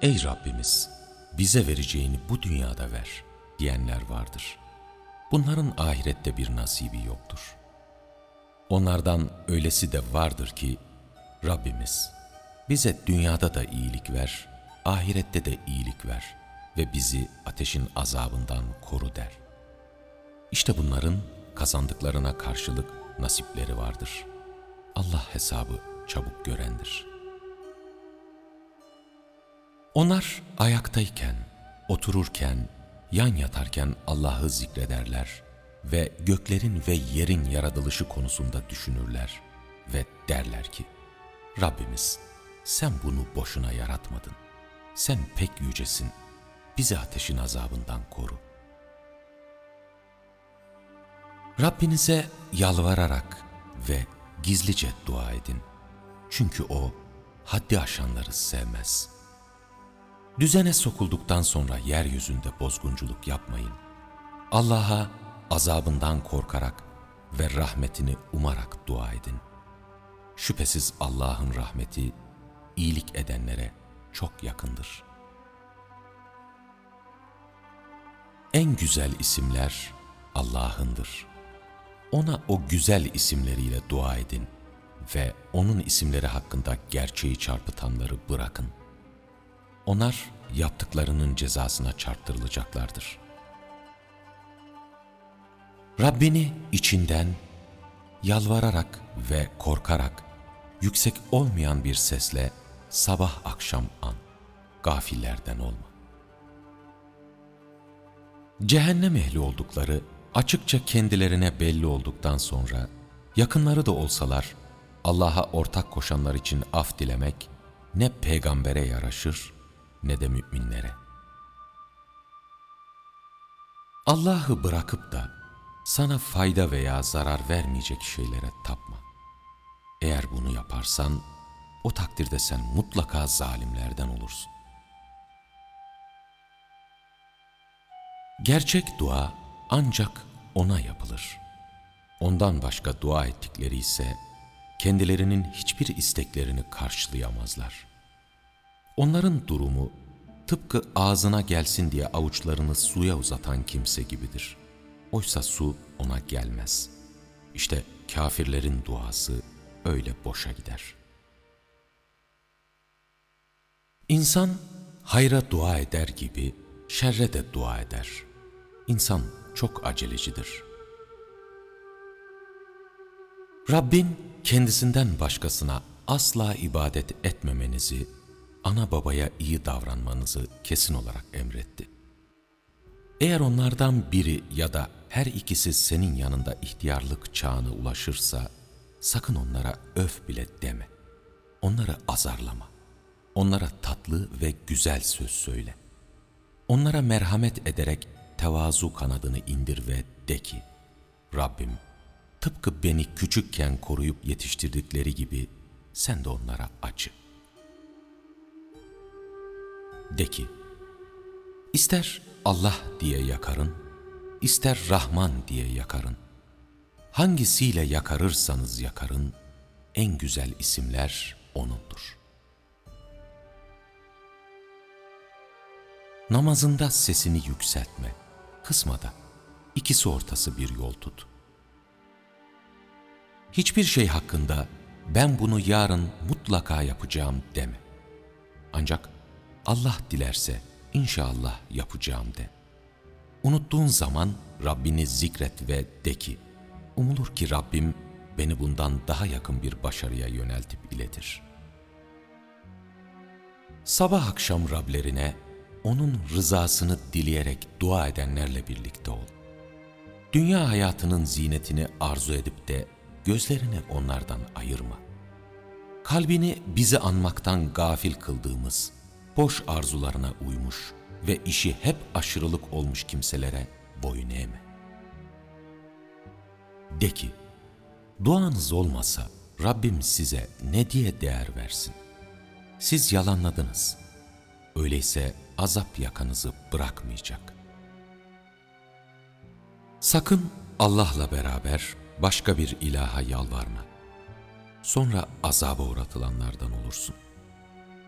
Ey Rabbimiz, bize vereceğini bu dünyada ver diyenler vardır. Bunların ahirette bir nasibi yoktur. Onlardan öylesi de vardır ki, Rabbimiz bize dünyada da iyilik ver, ahirette de iyilik ver ve bizi ateşin azabından koru der. İşte bunların kazandıklarına karşılık nasipleri vardır. Allah hesabı çabuk görendir. Onlar ayaktayken, otururken, yan yatarken Allah'ı zikrederler ve göklerin ve yerin yaratılışı konusunda düşünürler ve derler ki, Rabbimiz sen bunu boşuna yaratmadın. Sen pek yücesin, bizi ateşin azabından koru. Rabbinize yalvararak ve gizlice dua edin. Çünkü O haddi aşanları sevmez. Düzene sokulduktan sonra yeryüzünde bozgunculuk yapmayın. Allah'a azabından korkarak ve rahmetini umarak dua edin. Şüphesiz Allah'ın rahmeti iyilik edenlere çok yakındır. En güzel isimler Allah'ındır. Ona o güzel isimleriyle dua edin ve O'nun isimleri hakkında gerçeği çarpıtanları bırakın. Onlar yaptıklarının cezasına çarptırılacaklardır. Rabbini içinden, yalvararak ve korkarak, yüksek olmayan bir sesle sabah akşam an, gafillerden olma. Cehennem ehli oldukları açıkça kendilerine belli olduktan sonra, yakınları da olsalar, Allah'a ortak koşanlar için af dilemek, ne peygambere yaraşır, ne de müminlere. Allah'ı bırakıp da sana fayda veya zarar vermeyecek şeylere tapma. Eğer bunu yaparsan, o takdirde sen mutlaka zalimlerden olursun. Gerçek dua ancak O'na yapılır. Ondan başka dua ettikleri ise kendilerinin hiçbir isteklerini karşılayamazlar. Onların durumu tıpkı ağzına gelsin diye avuçlarını suya uzatan kimse gibidir. Oysa su ona gelmez. İşte kafirlerin duası öyle boşa gider. İnsan hayra dua eder gibi şerre de dua eder. İnsan çok acelecidir. Rabbin kendisinden başkasına asla ibadet etmemenizi, ana babaya iyi davranmanızı kesin olarak emretti. Eğer onlardan biri ya da her ikisi senin yanında ihtiyarlık çağına ulaşırsa, sakın onlara öf bile deme. Onları azarlama. Onlara tatlı ve güzel söz söyle. Onlara merhamet ederek tevazu kanadını indir ve de ki, Rabbim, tıpkı beni küçükken koruyup yetiştirdikleri gibi sen de onlara acı. De ki, ister Allah diye yakarın, ister Rahman diye yakarın. Hangisiyle yakarırsanız yakarın, en güzel isimler O'nundur. Namazında sesini yükseltme, kısma da, ikisi ortası bir yol tut. Hiçbir şey hakkında ben bunu yarın mutlaka yapacağım deme. Ancak Allah dilerse inşallah yapacağım de. Unuttuğun zaman Rabbini zikret ve de ki, umulur ki Rabbim beni bundan daha yakın bir başarıya yöneltip iletir. Sabah akşam Rablerine, O'nun rızasını dileyerek dua edenlerle birlikte ol. Dünya hayatının zinetini arzu edip de gözlerini onlardan ayırma. Kalbini bizi anmaktan gafil kıldığımız, boş arzularına uymuş ve işi hep aşırılık olmuş kimselere boyun eğme. De ki, duanız olmasa Rabbim size ne diye değer versin? Siz yalanladınız. Öyleyse azap yakanızı bırakmayacak. Sakın Allah'la beraber başka bir ilaha yalvarma. Sonra azaba uğratılanlardan olursun.